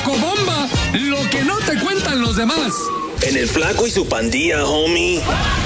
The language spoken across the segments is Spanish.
Chocobomba, lo que no te cuentan los demás. En el Flaco y su Pandilla, homie.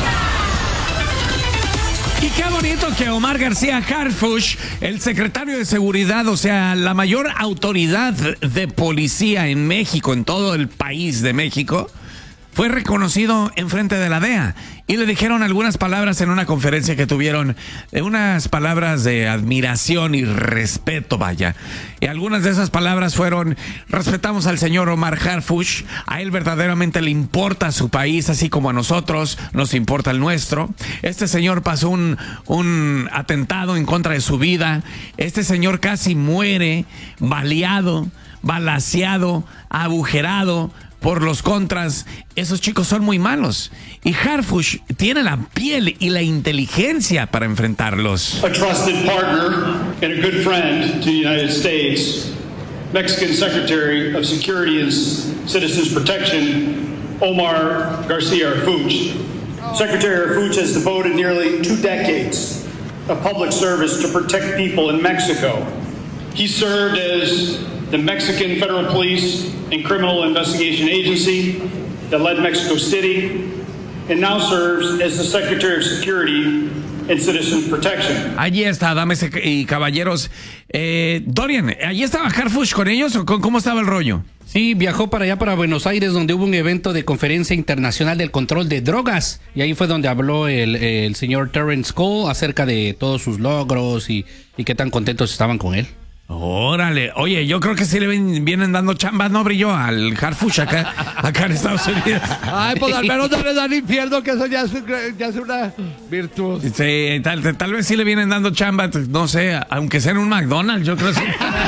Y qué bonito que Omar García Harfuch, el secretario de Seguridad, o sea, la mayor autoridad de policía en México, en todo el país de México, fue reconocido en frente de la DEA. Y le dijeron algunas palabras en una conferencia que tuvieron, unas palabras de admiración y respeto, vaya. Y algunas de esas palabras fueron: respetamos al señor Omar Harfuch, a él verdaderamente le importa su país, así como a nosotros nos importa el nuestro. Este señor pasó un atentado en contra de su vida. Este señor casi muere, baleado, balaceado, agujerado por los contras. Esos chicos son muy malos. Y Harfuch tiene la piel y la inteligencia para enfrentarlos. A trusted partner and a good friend to the United States, Mexican Secretary of Security and Citizens Protection, Omar Garcia Harfuch. Secretary Harfuch has devoted nearly 2 decades of public service to protect people in Mexico. He served as the Mexican Federal Police and Criminal Investigation Agency that led Mexico City, and now serves as the Secretary of Security and Citizens Protection. Allí está, damas y caballeros. Dorian, ¿allí estaba Harfuch con ellos o cómo estaba el rollo? Sí, viajó para allá, para Buenos Aires, donde hubo un evento de Conferencia Internacional del Control de Drogas. Y ahí fue donde habló el señor Terrence Cole acerca de todos sus logros y qué tan contentos estaban con él. Órale, oye, yo creo que sí le vienen dando chambas, ¿no, Brillo? Al Harfuch acá en Estados Unidos. Ay, pues al menos no le dan infierno, que eso ya es una virtud. Sí, tal vez sí le vienen dando chambas, no sé, aunque sea en un McDonald's, yo creo que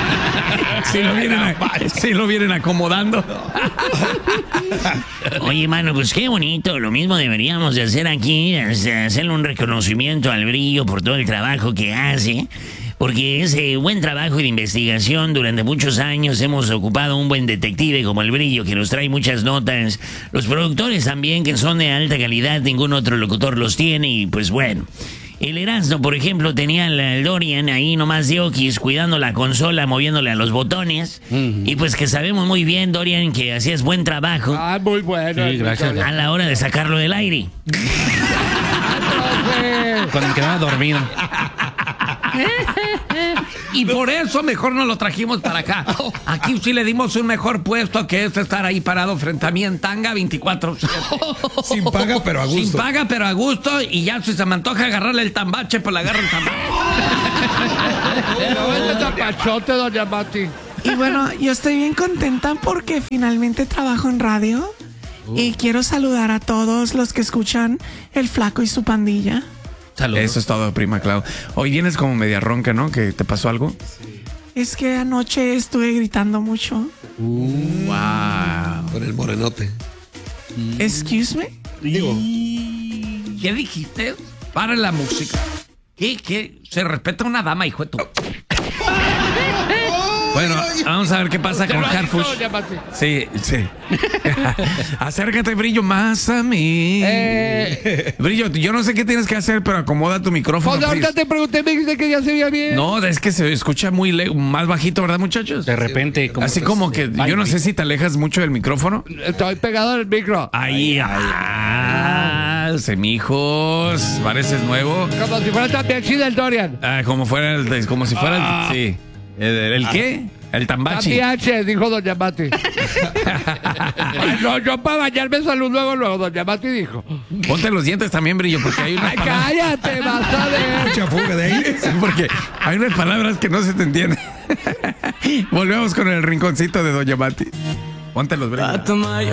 sí lo vienen acomodando. Oye, mano, pues qué bonito. Lo mismo deberíamos de hacer aquí, hacerle un reconocimiento al Brillo por todo el trabajo que hace. Porque ese buen trabajo de investigación durante muchos años hemos ocupado un buen detective como el Brillo, que nos trae muchas notas. Los productores también, que son de alta calidad, ningún otro locutor los tiene. Y pues bueno, el Erasmo, por ejemplo, tenía al Dorian ahí nomás de oquis, cuidando la consola, moviéndole a los botones. Y pues que sabemos muy bien, Dorian, que hacías buen trabajo. Ah, muy bueno. Sí, gracias. A la hora de sacarlo del aire. Cuando me quedaba dormido. Y por eso mejor nos lo trajimos para acá. Aquí sí le dimos un mejor puesto, que es estar ahí parado frente a mí en tanga 24/7. Sin paga, pero a gusto. Sin paga, pero a gusto. Y ya si se me antoja agarrarle el tambache, pues le agarro el tambache. No, ese tapachote, doña Mati. Y bueno, yo estoy bien contenta porque finalmente trabajo en radio. Y quiero saludar a todos los que escuchan El Flaco y su Pandilla. Saludos. Eso es todo, prima Clau. Hoy vienes como media ronca, ¿no? ¿Que te pasó algo? Sí. Es que anoche estuve gritando mucho. Wow. Con el morenote. Excuse me. Digo. ¿Qué dijiste? Para la música. ¿Qué? Se respeta a una dama, hijo de tu... Bueno, vamos a ver qué pasa con Harfuch. Sí. Acércate, Brillo, más a mí. Brillo, yo no sé qué tienes que hacer, pero acomoda tu micrófono. Pues ahorita te pregunté, me dijiste que ya se veía bien. No, es que se escucha muy más bajito, ¿verdad, muchachos? De repente. Así como que yo no sé si te alejas mucho del micrófono. Estoy pegado al micro. Ahí. Semijos, pareces nuevo. Como si fuera también chida el Dorian. Como si fuera el... Sí. ¿El qué? El tambachi. Tambiache, dijo doña Mati. No, yo para bañarme salud luego, doña Mati dijo. Ponte los dientes también, Brillo, porque hay unas palabras... Cállate, vas a ver. Mucha fuga de ahí. Sí, porque hay unas palabras que no se te entienden. Volvemos con el rinconcito de doña Mati. Ponte los Brillo.